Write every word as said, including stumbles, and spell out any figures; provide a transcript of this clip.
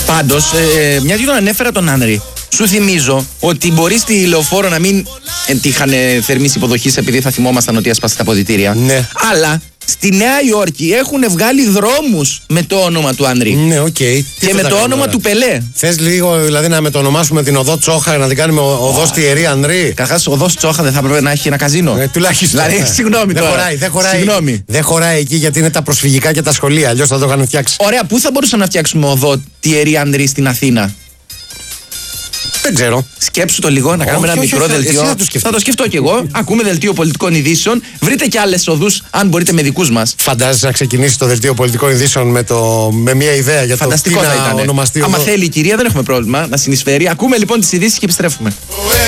Πάντως, ε, μια και τον ανέφερα τον Άνρη, σου θυμίζω ότι μπορεί στη Λεωφόρο να μην ε, τύχαν θερμής υποδοχής επειδή θα θυμόμασταν ότι έσπασε τα αποδυτήρια. Ναι. Αλλά στη Νέα Υόρκη έχουν βγάλει δρόμους με το όνομα του Άνρη. Ναι, οκ. Okay. Και με το όνομα του Πελέ. Θες λίγο δηλαδή να μετονομάσουμε την οδό Τσόχα να την κάνουμε οδό Θιερή Ανδρή. Καταρχάς, οδό Τσόχα δεν θα έπρεπε να έχει ένα καζίνο. Ε, τουλάχιστον. Δηλαδή, συγγνώμη δεν τώρα. Χωράει, δεν χωράει. Συγγνώμη. Δεν χωράει εκεί γιατί είναι τα προσφυγικά και τα σχολεία. Αλλιώς θα το είχαν φτιάξει. Ωραία, πού θα μπορούσαμε να φτιάξουμε οδό Θιερή Ανδρή στην Αθήνα? Δεν ξέρω. Σκέψου το λίγο, να κάνουμε όχι, ένα όχι, μικρό όχι, δελτίο. εσύ θα το σκεφτείς. Θα το σκεφτώ κι εγώ. Ακούμε δελτίο πολιτικών ειδήσεων. Βρείτε κι άλλες οδούς, αν μπορείτε, με δικούς μας. Φαντάζεσαι να ξεκινήσει το δελτίο πολιτικών ειδήσεων με, το, με μια ιδέα για Φανταστικό το τι θα να ήταν. ονομαστεί. Άμα οδό. θέλει η κυρία, δεν έχουμε πρόβλημα να συνεισφέρει. Ακούμε λοιπόν τις ειδήσεις και επιστρέφουμε.